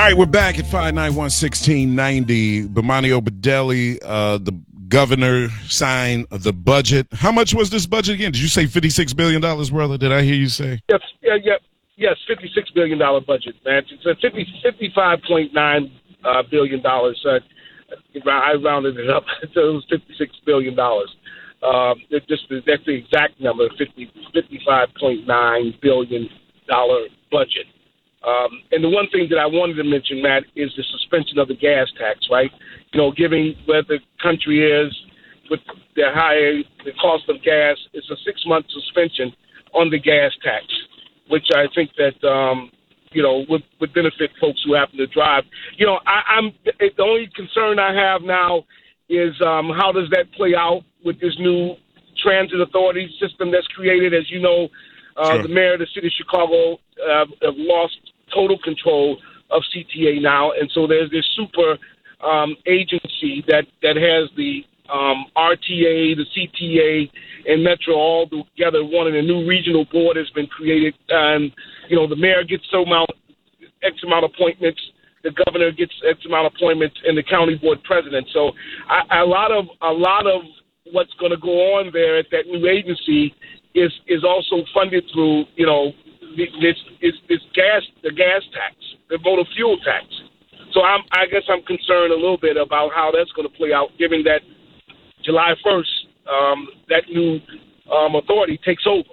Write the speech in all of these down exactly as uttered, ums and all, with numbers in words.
right, we're back at five nine one, one six nine zero. Bomani Obadele, uh, the governor, signed the budget. How much was this budget again? Did you say fifty-six billion dollars, brother? Did I hear you say? Yes, yeah, yeah, yes, fifty-six billion dollars budget, man. It's a fifty, fifty-five point nine uh, billion dollars. Uh, I rounded it up, so it was fifty-six billion dollars. Um, it just that's the exact number, fifty, fifty-five point nine billion dollars budget. Um, and the one thing that I wanted to mention, Matt, is the suspension of the gas tax, right? You know, given where the country is with the higher the cost of gas, it's a six-month suspension on the gas tax, which I think that, um, you know, would, would benefit folks who happen to drive. You know, I, I'm the only concern I have now is um, how does that play out with this new transit authority system that's created. As you know, uh, sure. The mayor of the city of Chicago uh, have lost total control of C T A now, and so there's this super um, agency that, that has the um, R T A, the C T A, and Metro all together. One of the new regional board has been created, and you know the mayor gets so amount, X amount of appointments, the governor gets X amount of appointments, and the county board president. So I, a lot of a lot of what's going to go on there at that new agency is is also funded through you know. This is this gas, the gas tax, the motor fuel tax. So I'm, I guess I'm concerned a little bit about how that's going to play out, given that July first, um, that new um, authority takes over.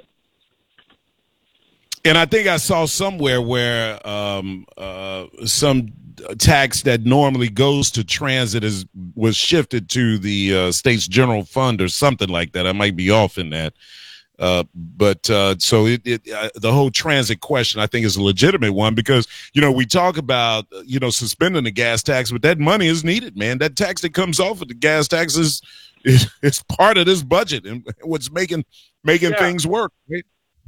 And I think I saw somewhere where um, uh, some tax that normally goes to transit is was shifted to the uh, state's general fund or something like that. I might be off in that. Uh, but uh, so it, it uh, the whole transit question, I think, is a legitimate one because, you know, we talk about, you know, suspending the gas tax, but that money is needed, man. That tax that comes off of the gas tax is, is, is part of this budget and what's making making yeah. things work. Right?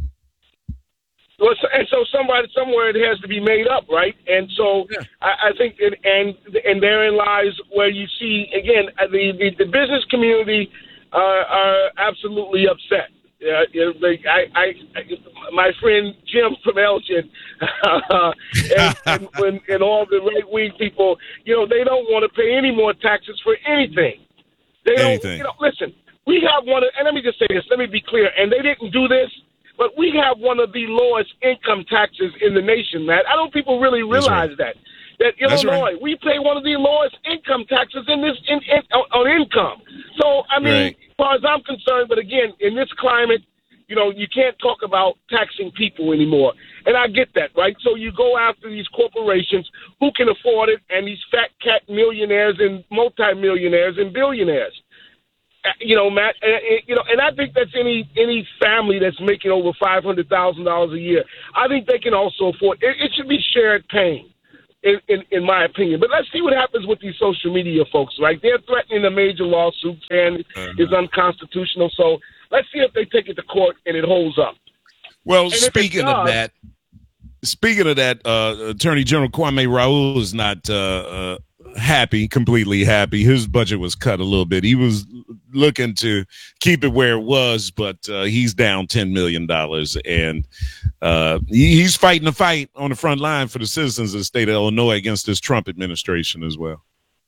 Well, and so somebody somewhere it has to be made up, right? And so yeah. I, I think, it, and and therein lies where you see, again, the, the, the business community uh, are absolutely upset. Uh, you know, I, I, I, my friend Jim from Elgin, uh, and, and, and, and all the right wing people, you know, they don't want to pay any more taxes for anything. They anything. don't. You know, listen, we have one of, and let me just say this. Let me be clear. And they didn't do this, but we have one of the lowest income taxes in the nation, Matt. I don't think people really realize right. that. That Illinois, right. we pay one of the lowest income taxes in this in, in, on, on income. So I mean, right. as far as I'm concerned, but again, in this climate, you know, you can't talk about taxing people anymore, and I get that, right? So you go after these corporations who can afford it, and these fat cat millionaires and multimillionaires and billionaires. You know, Matt. Uh, you know, and I think that's any any family that's making over five hundred thousand dollars a year. I think they can also afford it. It should be shared pain. In, in, in my opinion. But let's see what happens with these social media folks, right? They're threatening a major lawsuit and uh-huh. is unconstitutional. So let's see if they take it to court and it holds up. Well, and speaking does, of that, speaking of that, uh, Attorney General Kwame Raoul is not uh, uh, happy, completely happy. His budget was cut a little bit. He was looking to keep it where it was, but uh, he's down ten million dollars. And uh, he, he's fighting the fight on the front line for the citizens of the state of Illinois against this Trump administration as well.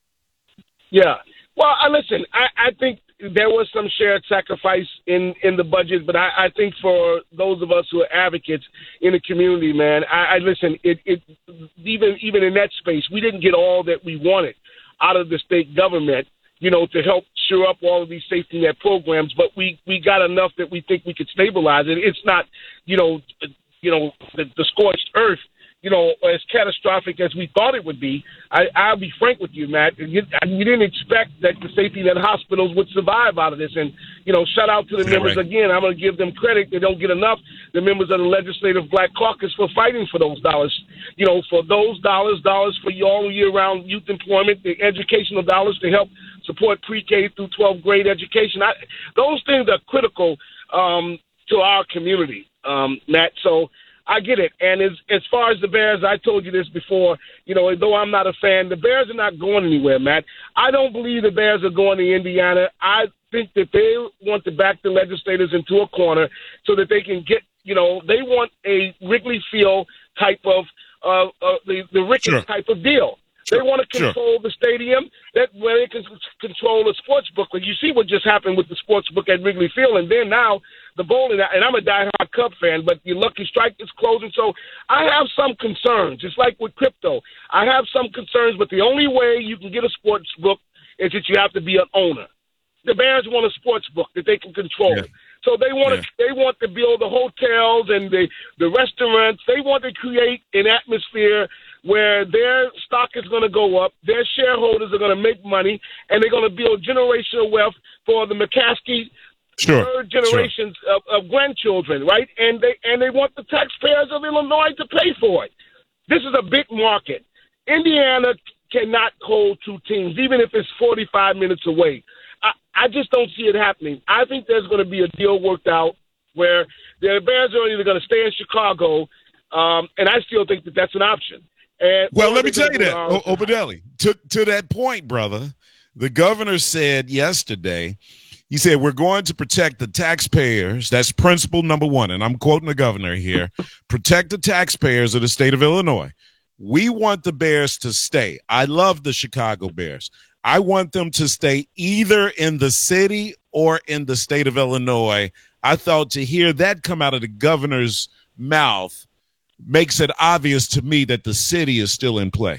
Yeah. Well, I listen, I, I think there was some shared sacrifice in, in the budget, but I, I think for those of us who are advocates in the community, man, I, I listen, it, it even even in that space, we didn't get all that we wanted out of the state government, you know, to help shore up all of these safety net programs, but we, we got enough that we think we could stabilize it. It's not, you know, you know, the, the scorched earth, you know, as catastrophic as we thought it would be. I, I'll be frank with you, Matt. You, you didn't expect that the safety net hospitals would survive out of this. And, you know, shout out to the yeah, members right. again. I'm going to give them credit. They don't get enough. The members of the Legislative Black Caucus for fighting for those dollars. You know, for those dollars, dollars for all year-round youth employment, the educational dollars to help support pre-K through twelfth grade education. I, those things are critical um, to our community, um, Matt. So I get it. And as as far as the Bears, I told you this before, you know, though I'm not a fan, the Bears are not going anywhere, Matt. I don't believe the Bears are going to Indiana. I think that they want to back the legislators into a corner so that they can get, you know, they want a Wrigley Field type of uh, uh, the the Ricketts Sure. type of deal. Sure. They want to Sure. control the stadium, that where they can control the sports book. But you see what just happened with the sports book at Wrigley Field, and then now the bowling. And I'm a diehard Cub fan, but the Lucky Strike is closing, so I have some concerns. It's like with crypto, I have some concerns. But the only way you can get a sports book is that you have to be an owner. The Bears want a sports book that they can control. Yeah. So they want Yeah. to they want to build the hotels and the the restaurants. They want to create an atmosphere where their stock is going to go up, their shareholders are going to make money, and they're going to build generational wealth for the McCaskey Sure. third generations sure. of, of grandchildren, right? And they and they want the taxpayers of Illinois to pay for it. This is a big market. Indiana cannot hold two teams, even if it's forty-five minutes away. I, I just don't see it happening. I think there's going to be a deal worked out where the Bears are either going to stay in Chicago, um, and I still think that that's an option. And well, let me tell you that, uh, o- Obedelli. To to that point, brother, the governor said yesterday, he said, we're going to protect the taxpayers. That's principle number one. And I'm quoting the governor here. Protect the taxpayers of the state of Illinois. We want the Bears to stay. I love the Chicago Bears. I want them to stay either in the city or in the state of Illinois. I thought to hear that come out of the governor's mouth makes it obvious to me that the city is still in play.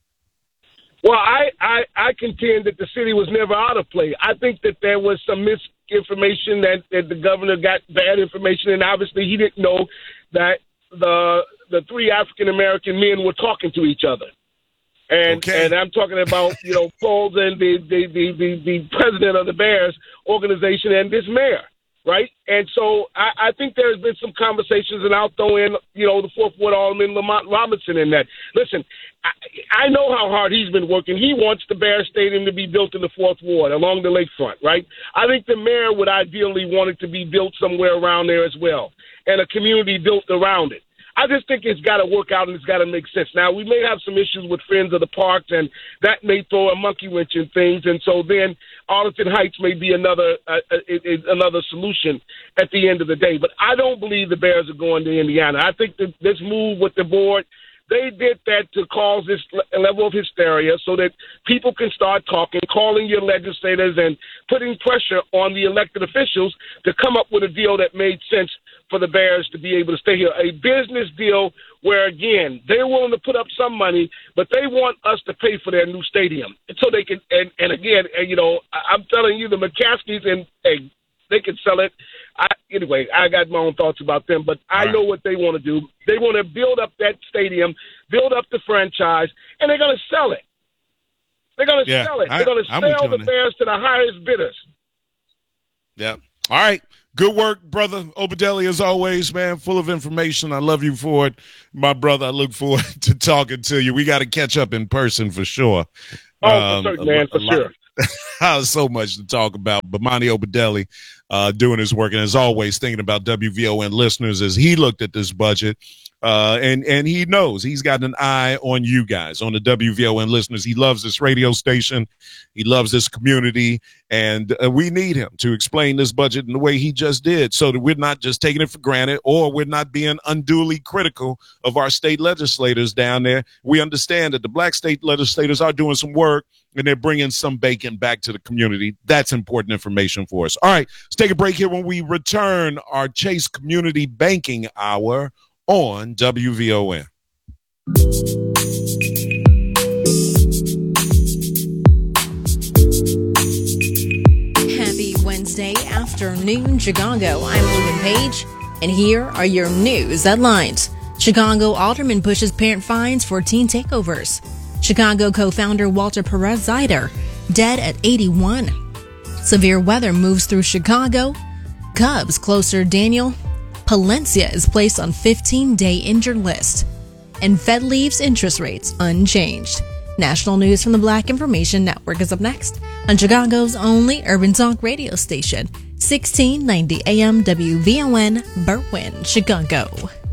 Well, I, I, I contend that the city was never out of play. I think that there was some misinformation that, that the governor got bad information, and obviously he didn't know that the the three African-American men were talking to each other. And okay. and I'm talking about, you know, Foles and the, the, the, the, the president of the Bears organization and this mayor. Right. And so I, I think there's been some conversations, and I'll throw in, you know, the fourth ward Alderman Lamont Robinson in that. Listen, I, I know how hard he's been working. He wants the Bears Stadium to be built in the fourth ward along the lakefront. Right. I think the mayor would ideally want it to be built somewhere around there as well, and a community built around it. I just think it's got to work out and it's got to make sense. Now, we may have some issues with Friends of the Parks, and that may throw a monkey wrench in things. And so then Arlington Heights may be another uh, uh, another solution at the end of the day. But I don't believe the Bears are going to Indiana. I think that this move with the board, they did that to cause this level of hysteria so that people can start talking, calling your legislators, and putting pressure on the elected officials to come up with a deal that made sense for the Bears to be able to stay here. A business deal where, again, they're willing to put up some money, but they want us to pay for their new stadium. And so they can, and, and again, and, you know, I'm telling you, the McCaskies, and hey, they can sell it. I, anyway, I got my own thoughts about them, but I right. know what they want to do. They want to build up that stadium, build up the franchise, and they're going to sell it. They're going to yeah, sell it. I, They're going to sell the Bears to the highest bidders. Yeah. All right. Good work, brother Obedelli, as always, man. Full of information. I love you for it. My brother, I look forward to talking to you. We got to catch up in person for sure. Oh, um, for certain, man, for sure. So much to talk about. Bomani Obedelli uh, doing his work, and as always, thinking about W V O N listeners as he looked at this budget. Uh, and, and he knows he's got an eye on you guys, on the W V O N listeners. He loves this radio station. He loves this community. And uh, we need him to explain this budget in the way he just did, so that we're not just taking it for granted, or we're not being unduly critical of our state legislators down there. We understand that the black state legislators are doing some work, and they're bringing some bacon back to the community. That's important information for us. All right, let's take a break here. When we return, our Chase Community Banking Hour on W V O N. Happy Wednesday afternoon, Chicago. I'm Logan Page, and here are your news headlines. Chicago alderman pushes parent fines for teen takeovers. Chicago co-founder Walter Perez Zider, dead at eighty-one. Severe weather moves through Chicago. Cubs closer Daniel Palencia is placed on fifteen-day injured list. And Fed leaves interest rates unchanged. National news from the Black Information Network is up next on Chicago's only urban talk radio station, sixteen ninety A M W V O N, Berwyn, Chicago.